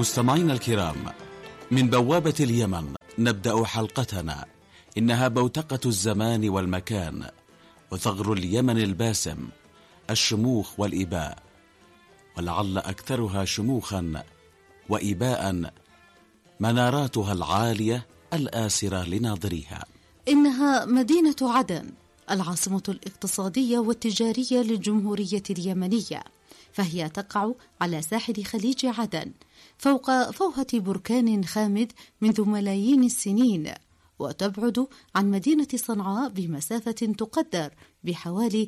مستمعينا الكرام، من بوابة اليمن نبدأ حلقتنا. إنها بوتقة الزمان والمكان، وثغر اليمن الباسم، الشموخ والإباء، ولعل أكثرها شموخا وإباء مناراتها العالية الآسرة لناظريها. إنها مدينة عدن، العاصمة الاقتصادية والتجارية للجمهورية اليمنية، فهي تقع على ساحل خليج عدن فوق فوهة بركان خامد منذ ملايين السنين، وتبعد عن مدينة صنعاء بمسافة تقدر بحوالي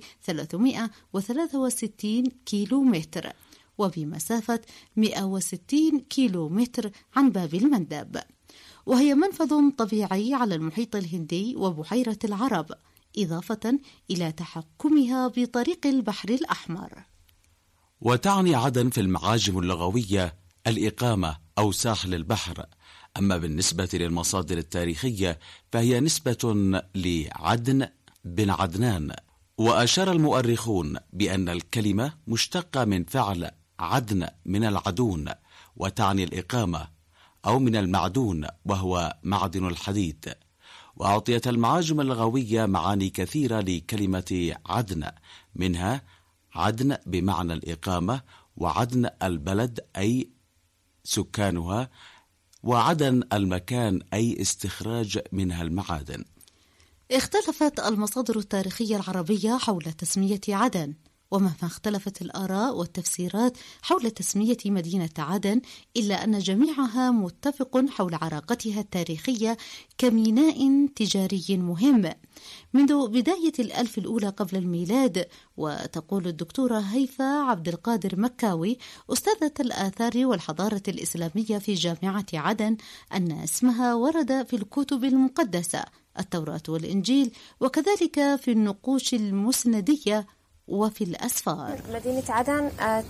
363 كيلو متر، وبمسافة 160 كيلو متر عن باب المندب، وهي منفذ طبيعي على المحيط الهندي وبحيرة العرب، إضافة إلى تحكمها بطريق البحر الأحمر. وتعني عدن في المعاجم اللغوية الإقامة أو ساحل البحر. أما بالنسبة للمصادر التاريخية فهي نسبة لعدن بن عدنان، وأشار المؤرخون بأن الكلمة مشتقة من فعل عدن من العدون، وتعني الإقامة، أو من المعدون وهو معدن الحديد. وأعطيت المعاجم اللغوية معاني كثيرة لكلمة عدن، منها عدن بمعنى الإقامة، وعدن البلد أي سكانها، وعدن المكان أي استخراج منها المعادن. اختلفت المصادر التاريخية العربية حول تسمية عدن، ومهما اختلفت الآراء والتفسيرات حول تسمية مدينة عدن، إلا أن جميعها متفق حول عراقتها التاريخية كميناء تجاري مهم منذ بداية الألف الأولى قبل الميلاد. وتقول الدكتورة هيفا عبد القادر مكاوي، أستاذة الآثار والحضارة الإسلامية في جامعة عدن، أن اسمها ورد في الكتب المقدسة التوراة والإنجيل، وكذلك في النقوش المسندية وفي الأسفار. مدينة عدن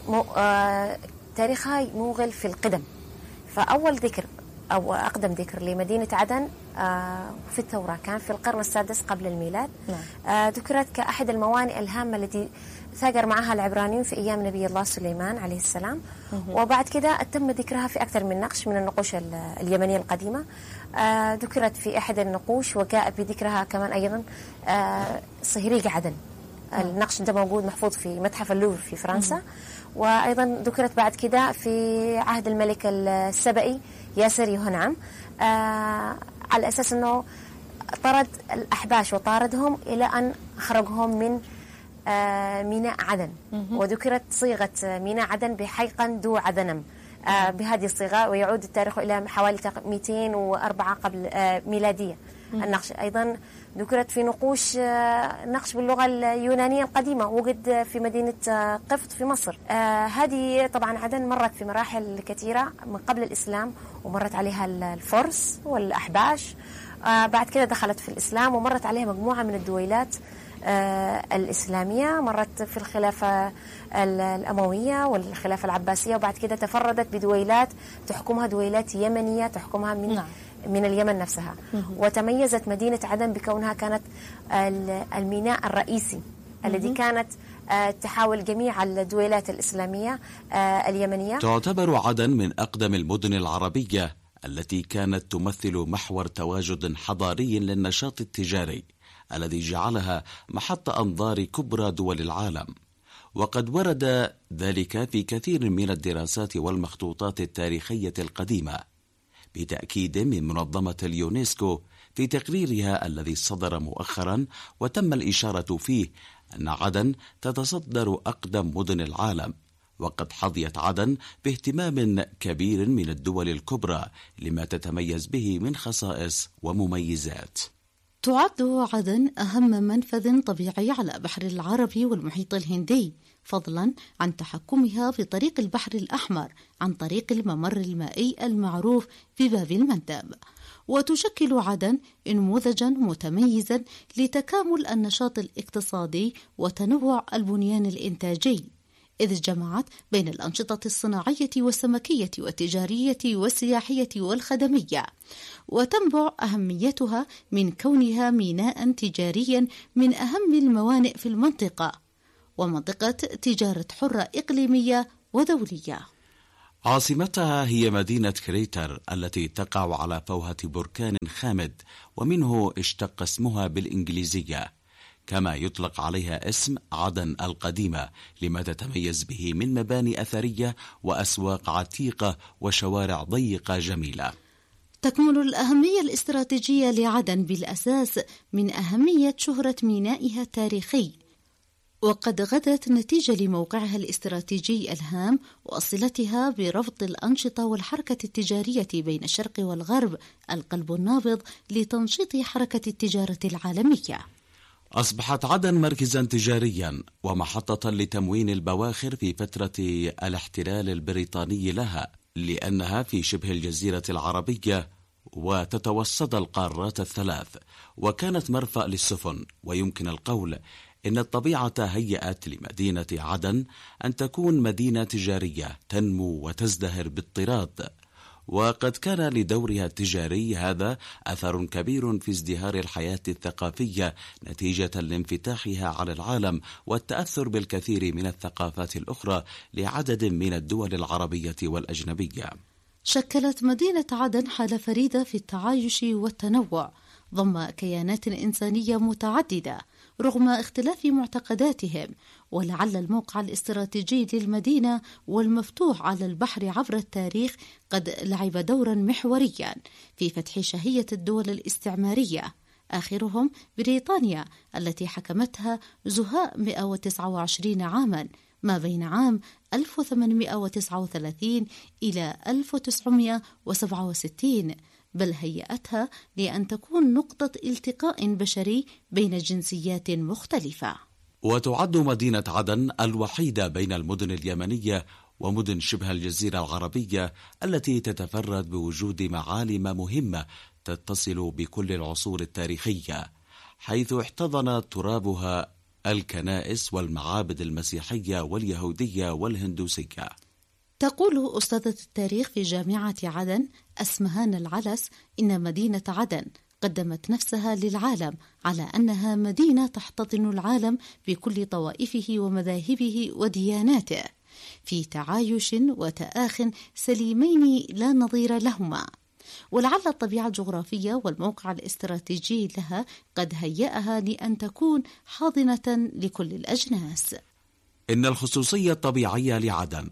تاريخها موغل في القدم، فأول ذكر أو أقدم ذكر لمدينة عدن في التوراة كان في القرن السادس قبل الميلاد. ذكرت كأحد الموانئ الهامة التي ثاجر معها العبرانيون في أيام نبي الله سليمان عليه السلام. وبعد كده تم ذكرها في أكثر من نقش من النقوش اليمنية القديمة. ذكرت في أحد النقوش، وجاء بذكرها كمان أيضا صهريج عدن. النقش ده موجود محفوظ في متحف اللوفر في فرنسا. وأيضا ذكرت بعد كده في عهد الملك السبئي ياسر يوهنعم، على أساس أنه طرد الأحباش وطاردهم إلى أن خرجهم من ميناء عدن. وذكرت صيغة ميناء عدن بحيقا ذو عدنم بهذه الصيغة، ويعود التاريخ إلى حوالي 204 قبل ميلادية. النقش أيضا ذكرت في نقوش نقش باللغة اليونانية القديمة، وجد في مدينة قفط في مصر. هذه طبعا عدن مرت في مراحل كثيرة من قبل الإسلام، ومرت عليها الفرس والأحباش. بعد كده دخلت في الإسلام، ومرت عليها مجموعة من الدويلات الإسلامية. مرت في الخلافة الأموية والخلافة العباسية، وبعد كده تفردت بدويلات تحكمها دويلات يمنية تحكمها من اليمن نفسها. وتميزت مدينة عدن بكونها كانت الميناء الرئيسي الذي كانت تحاول جميع الدويلات الإسلامية اليمنية. تعتبر عدن من أقدم المدن العربية التي كانت تمثل محور تواجد حضاري للنشاط التجاري الذي جعلها محط أنظار كبرى دول العالم. وقد ورد ذلك في كثير من الدراسات والمخطوطات التاريخية القديمة، بتأكيد من منظمة اليونسكو في تقريرها الذي صدر مؤخرا، وتم الإشارة فيه أن عدن تتصدر أقدم مدن العالم. وقد حظيت عدن باهتمام كبير من الدول الكبرى لما تتميز به من خصائص ومميزات. تعد عدن أهم منفذ طبيعي على بحر العربي والمحيط الهندي، فضلا عن تحكمها بطريق البحر الأحمر عن طريق الممر المائي المعروف بباب المندب. وتشكل عدن نموذجا متميزا لتكامل النشاط الاقتصادي وتنوع البنيان الإنتاجي، إذ جمعت بين الأنشطة الصناعية والسمكية والتجارية والسياحية والخدمية. وتنبع أهميتها من كونها ميناء تجاريا من أهم الموانئ في المنطقة، ومنطقة تجارة حرة إقليمية ودولية. عاصمتها هي مدينة كريتر التي تقع على فوهة بركان خامد، ومنه اشتق اسمها بالإنجليزية، كما يطلق عليها اسم عدن القديمة لما تتميز به من مباني أثرية وأسواق عتيقة وشوارع ضيقة جميلة. تكمن الأهمية الاستراتيجية لعدن بالأساس من أهمية شهرة مينائها التاريخي، وقد غدت نتيجة لموقعها الاستراتيجي الهام وصلتها بربط الأنشطة والحركة التجارية بين الشرق والغرب، القلب النابض لتنشيط حركة التجارة العالمية. أصبحت عدن مركزا تجاريا ومحطة لتموين البواخر في فترة الاحتلال البريطاني لها، لأنها في شبه الجزيرة العربية وتتوسط القارات الثلاث، وكانت مرفأ للسفن. ويمكن القول إن الطبيعة هيأت لمدينة عدن أن تكون مدينة تجارية تنمو وتزدهر باضطراد، وقد كان لدورها التجاري هذا أثر كبير في ازدهار الحياة الثقافية نتيجة لانفتاحها على العالم والتأثر بالكثير من الثقافات الأخرى لعدد من الدول العربية والأجنبية. شكلت مدينة عدن حالة فريدة في التعايش والتنوع ضمن كيانات إنسانية متعددة رغم اختلاف معتقداتهم، ولعل الموقع الاستراتيجي للمدينة والمفتوح على البحر عبر التاريخ قد لعب دورا محوريا في فتح شهية الدول الاستعمارية، آخرهم بريطانيا التي حكمتها زهاء 129 عاما ما بين عام 1839 إلى 1967، بل هيأتها لأن تكون نقطة التقاء بشري بين جنسيات مختلفة. وتعد مدينة عدن الوحيدة بين المدن اليمنية ومدن شبه الجزيرة العربية التي تتفرد بوجود معالم مهمة تتصل بكل العصور التاريخية، حيث احتضن ترابها الكنائس والمعابد المسيحية واليهودية والهندوسية. تقول أستاذة التاريخ في جامعة عدن أسمهان العلس إن مدينة عدن قدمت نفسها للعالم على أنها مدينة تحتضن العالم بكل طوائفه ومذاهبه ودياناته في تعايش وتآخٍ سليمين لا نظير لهما، ولعل الطبيعة الجغرافية والموقع الاستراتيجي لها قد هيأها لأن تكون حاضنة لكل الأجناس. إن الخصوصية الطبيعية لعدن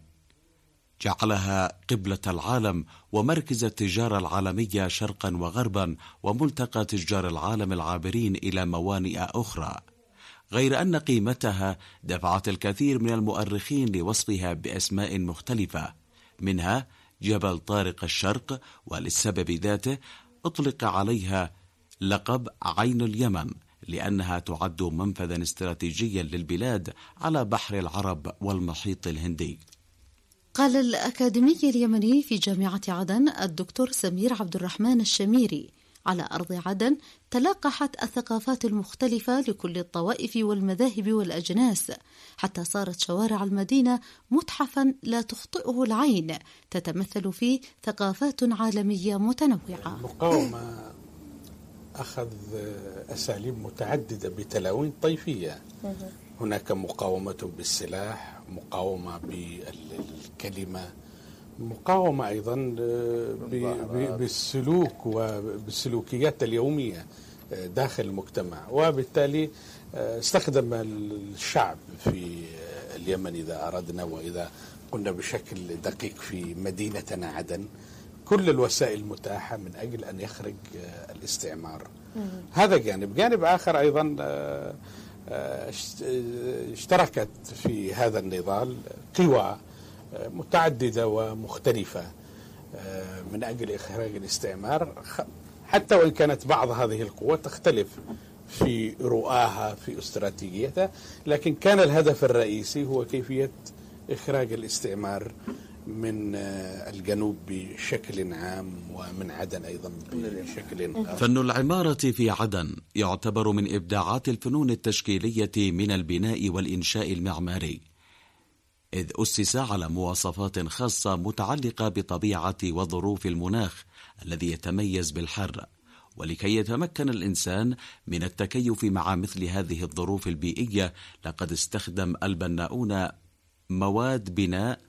جعلها قبلة العالم ومركز التجارة العالمية شرقا وغربا وملتقى تجار العالم العابرين إلى موانئ أخرى، غير أن قيمتها دفعت الكثير من المؤرخين لوصفها بأسماء مختلفة، منها جبل طارق الشرق، وللسبب ذاته أطلق عليها لقب عين اليمن لأنها تعد منفذا استراتيجيا للبلاد على بحر العرب والمحيط الهندي. قال الأكاديمي اليمني في جامعة عدن الدكتور سمير عبد الرحمن الشميري: على أرض عدن تلاقحت الثقافات المختلفة لكل الطوائف والمذاهب والأجناس، حتى صارت شوارع المدينة متحفا لا تخطئه العين تتمثل فيه ثقافات عالمية متنوعة. المقاومة أخذ أساليب متعددة بتلاوين طائفية. هناك مقاومة بالسلاح، مقاومة بالكلمة، مقاومة أيضا بالسلوك وبالسلوكيات اليومية داخل المجتمع. وبالتالي استخدم الشعب في اليمن إذا أردنا وإذا قلنا بشكل دقيق في مدينتنا عدن كل الوسائل المتاحة من أجل أن يخرج الاستعمار. هذا جانب آخر أيضا اشتركت في هذا النضال قوى متعددة ومختلفة من أجل إخراج الاستعمار، حتى وإن كانت بعض هذه القوى تختلف في رؤاها في استراتيجيتها، لكن كان الهدف الرئيسي هو كيفية إخراج الاستعمار من الجنوب بشكل عام ومن عدن أيضا بشكل آخر. فن العمارة في عدن يعتبر من إبداعات الفنون التشكيلية من البناء والإنشاء المعماري، إذ أسس على مواصفات خاصة متعلقة بطبيعة وظروف المناخ الذي يتميز بالحر، ولكي يتمكن الإنسان من التكيف مع مثل هذه الظروف البيئية لقد استخدم البناؤون مواد بناء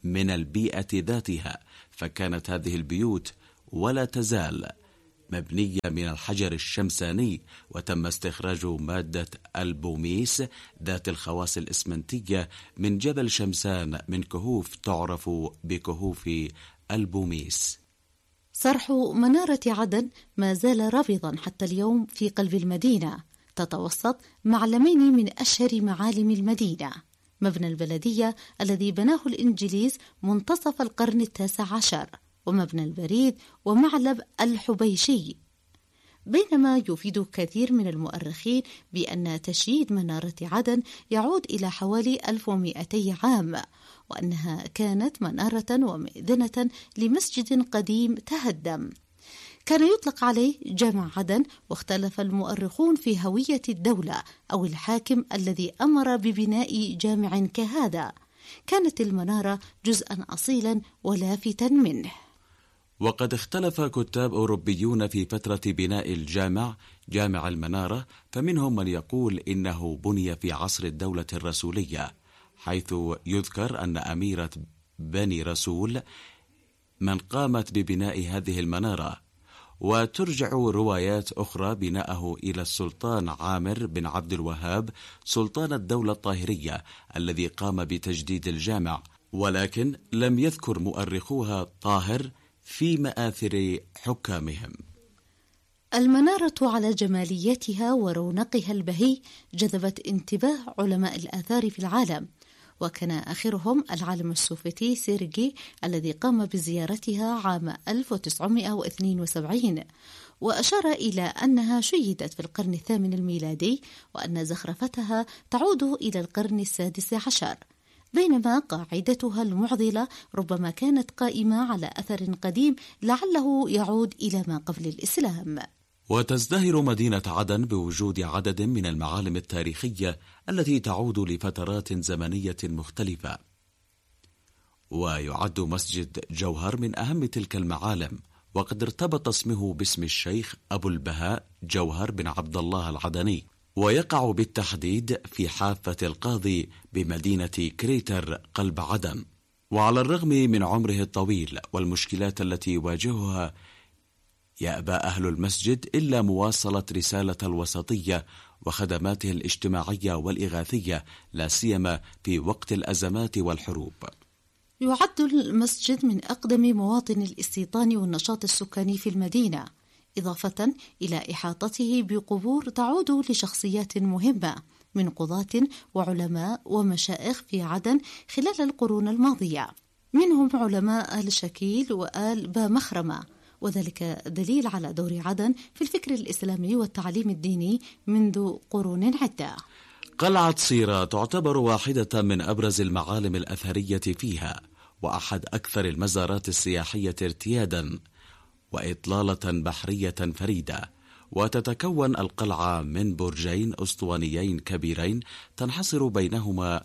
من البيئة ذاتها، فكانت هذه البيوت ولا تزال مبنية من الحجر الشمساني، وتم استخراج مادة البوميس ذات الخواص الإسمنتية من جبل شمسان من كهوف تعرف بكهوف البوميس. صرح منارة عدن ما زال رابضا حتى اليوم في قلب المدينة، تتوسط معلمين من أشهر معالم المدينة: مبنى البلدية الذي بناه الإنجليز منتصف القرن 19، ومبنى البريد، ومعلب الحبيشي. بينما يفيد كثير من المؤرخين بأن تشييد منارة عدن يعود إلى حوالي 1200 عام، وأنها كانت منارة ومئذنة لمسجد قديم تهدم. كان يطلق عليه جامع عدن، واختلف المؤرخون في هوية الدولة أو الحاكم الذي أمر ببناء جامع كهذا. كانت المنارة جزءا أصيلا ولافتا منه. وقد اختلف كتاب أوروبيون في فترة بناء الجامع، جامع المنارة، فمنهم من يقول إنه بني في عصر الدولة الرسولية، حيث يذكر أن أميرة بني رسول من قامت ببناء هذه المنارة. وترجع روايات أخرى بناءه إلى السلطان عامر بن عبد الوهاب سلطان الدولة الطاهرية الذي قام بتجديد الجامع، ولكن لم يذكر مؤرخوها طاهر في مآثر حكامهم. المنارة على جماليتها ورونقها البهي جذبت انتباه علماء الآثار في العالم، وكان آخرهم العالم السوفيتي سيرجي الذي قام بزيارتها عام 1972، وأشار إلى أنها شيدت في القرن الثامن الميلادي، وأن زخرفتها تعود إلى القرن السادس عشر، بينما قاعدتها المعضلة ربما كانت قائمة على أثر قديم لعله يعود إلى ما قبل الإسلام. وتزدهر مدينة عدن بوجود عدد من المعالم التاريخية التي تعود لفترات زمنية مختلفة، ويعد مسجد جوهر من أهم تلك المعالم، وقد ارتبط اسمه باسم الشيخ أبو البهاء جوهر بن عبد الله العدني، ويقع بالتحديد في حافة القاضي بمدينة كريتر قلب عدن. وعلى الرغم من عمره الطويل والمشكلات التي يواجهها، يأبى أهل المسجد إلا مواصلة رسالة الوسطية وخدماته الاجتماعية والإغاثية، لا سيما في وقت الأزمات والحروب. يعد المسجد من أقدم مواطن الاستيطان والنشاط السكاني في المدينة، إضافة إلى إحاطته بقبور تعود لشخصيات مهمة من قضاة وعلماء ومشائخ في عدن خلال القرون الماضية، منهم علماء آل شكيل وآل بامخرمة، وذلك دليل على دور عدن في الفكر الإسلامي والتعليم الديني منذ قرون عدة. قلعة صيرة تعتبر واحدة من أبرز المعالم الأثرية فيها، وأحد أكثر المزارات السياحية ارتيادا وإطلالة بحرية فريدة. وتتكون القلعة من برجين أسطوانيين كبيرين تنحصر بينهما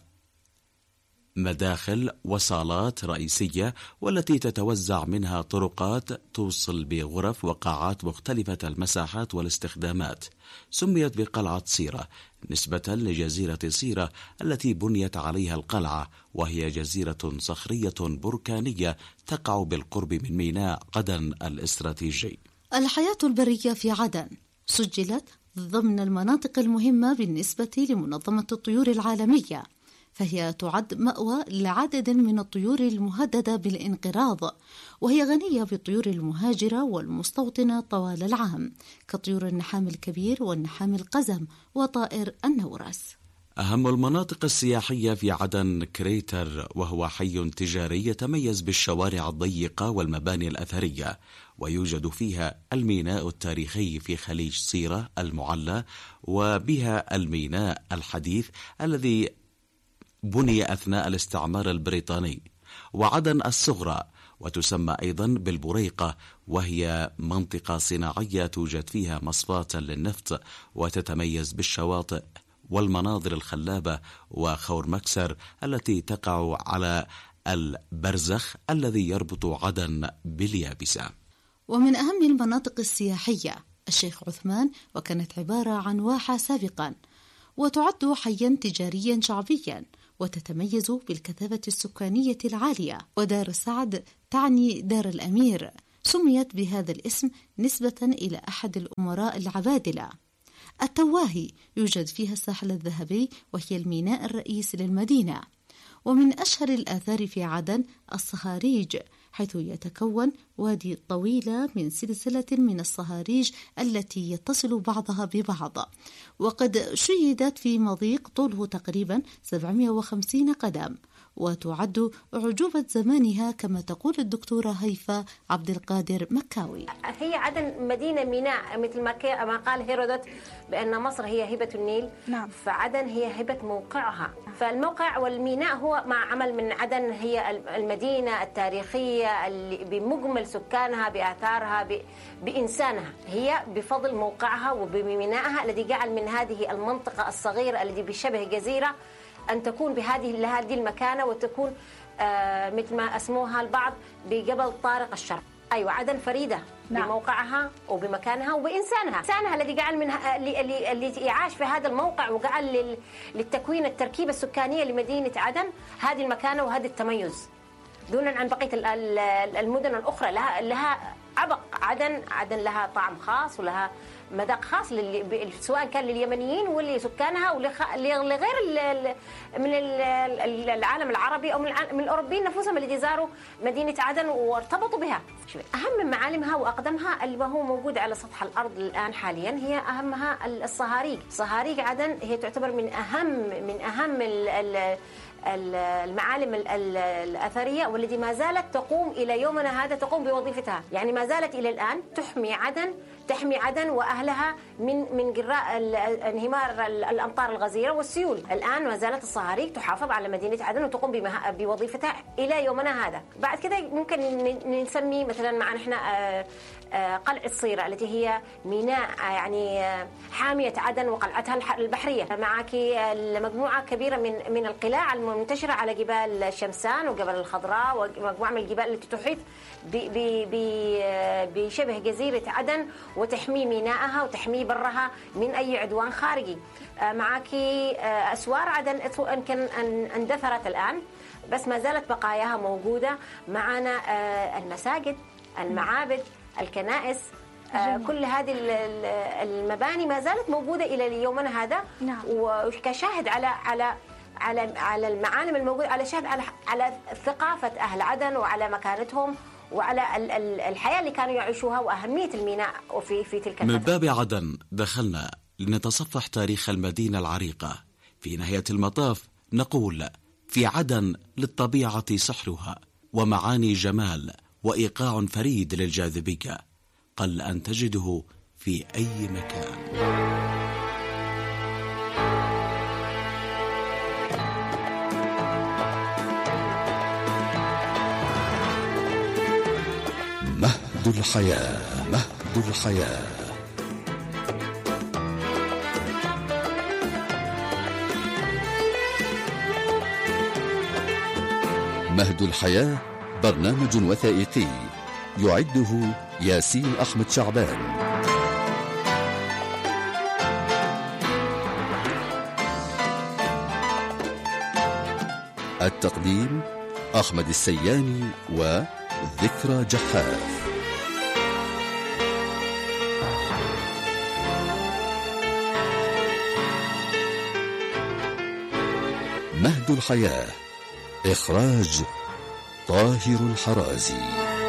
مداخل وصالات رئيسية، والتي تتوزع منها طرقات توصل بغرف وقاعات مختلفة المساحات والاستخدامات. سميت بقلعة صيرة نسبة لجزيرة صيرة التي بنيت عليها القلعة، وهي جزيرة صخرية بركانية تقع بالقرب من ميناء عدن الاستراتيجي. الحياة البرية في عدن سجلت ضمن المناطق المهمة بالنسبة لمنظمة الطيور العالمية، فهي تعد مأوى لعدد من الطيور المهددة بالانقراض، وهي غنية بالطيور المهاجرة والمستوطنة طوال العام كطيور النحام الكبير والنحام القزم وطائر النورس. أهم المناطق السياحية في عدن كريتر، وهو حي تجاري يتميز بالشوارع الضيقة والمباني الأثرية، ويوجد فيها الميناء التاريخي في خليج صيرة المعلى، وبها الميناء الحديث الذي بني أثناء الاستعمار البريطاني، وعدن الصغرى، وتسمى أيضا بالبريقة، وهي منطقة صناعية توجد فيها مصفاة للنفط، وتتميز بالشواطئ والمناظر الخلابة وخور مكسر التي تقع على البرزخ الذي يربط عدن باليابسة. ومن أهم المناطق السياحية الشيخ عثمان، وكانت عبارة عن واحة سابقا، وتعد حيا تجاريا شعبيا، وتتميز بالكثافة السكانية العالية. ودار سعد تعني دار الأمير، سميت بهذا الاسم نسبة إلى أحد الأمراء العبادلة. التواهي يوجد فيها الساحل الذهبي، وهي الميناء الرئيسي للمدينة. ومن أشهر الآثار في عدن الصهاريج، حيث يتكون وادي طويلة من سلسلة من الصهاريج التي يتصل بعضها ببعض، وقد شيدت في مضيق طوله تقريبا 750 قدم، وتعد أعجوبة زمانها كما تقول الدكتورة هيفا عبد القادر مكاوي. هي عدن مدينة ميناء، مثل ما قال هيرودوت بأن مصر هي هبة النيل. نعم. فعدن هي هبة موقعها. فالموقع والميناء هو ما عمل من عدن هي المدينة التاريخية اللي بمجمل سكانها، بآثارها، بإنسانها، هي بفضل موقعها وبمينائها الذي جعل من هذه المنطقة الصغيرة التي بشبه جزيرة أن تكون لهذه المكانة، وتكون مثل ما اسموها البعض بجبل طارق الشرق. أيوة، عدن فريدة. نعم. بموقعها وبمكانها وبإنسانها، إنسانها الذي جعل منها اللي يعاش في هذا الموقع، وجعل للتكوين التركيبة السكانية لمدينة عدن هذه المكانة وهذا التميز، دونا عن بقية المدن الأخرى. لها عبق. عدن لها طعم خاص ولها مذاق خاص سواء كان لليمنيين واللي سكانها ولغير من العالم العربي أو من الأوروبيين نفسهم الذي زاروا مدينة عدن وارتبطوا بها. أهم معالمها وأقدمها اللي هو موجود على سطح الأرض الآن حاليا هي أهمها الصهاريج. صهاريج عدن هي تعتبر من أهم المعالم الأثرية، والتي ما زالت تقوم إلى يومنا هذا، تقوم بوظيفتها. يعني ما زالت إلى الآن تحمي عدن وأهلها من جراء انهمار الأمطار الغزيرة والسيول. الآن ما زالت الصهاريج تحافظ على مدينة عدن وتقوم بوظيفتها إلى يومنا هذا. بعد كده ممكن نسمي مثلا معنا احنا قلعة صيرة التي هي ميناء يعني حامية عدن وقلعتها البحرية. معك مجموعة كبيرة من القلاع المنتشرة على جبال شمسان وجبل الخضراء ومجموعة من الجبال التي تحيط بشبه جزيرة عدن وتحمي مينائها وتحمي برها من أي عدوان خارجي. معك أسوار عدن يمكن أن اندثرت الآن، بس ما زالت بقاياها موجودة. معنا المساجد، المعابد، الكنائس، كل هذه المباني ما زالت موجودة إلى يومنا هذا. نعم. وكشاهد على المعالم الموجودة، على شاهد على ثقافة أهل عدن وعلى مكانتهم وعلى الحياة اللي كانوا يعيشوها وأهمية الميناء في تلك الفترة. من باب عدن دخلنا لنتصفح تاريخ المدينة العريقة. في نهاية المطاف نقول في عدن للطبيعة سحرها ومعاني جمال وإيقاع فريد للجاذبية، قل أن تجده في أي مكان. مهد الحياة، مهد الحياة. مهد الحياة برنامج وثائقي يعده ياسين أحمد شعبان. التقديم أحمد السياني وذكرى جحاف. مهد الحياة، إخراج طاهر الحرازي.